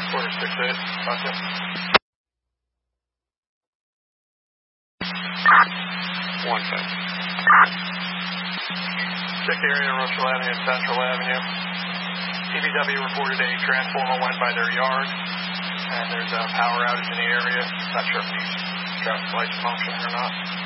Quarter 6-8, gotcha. One thing. Check the area, Rochelle Avenue and Central Avenue. TBW reported a transformer went by their yard, and there's a power outage in the area. Not sure if these traffic lights function or not.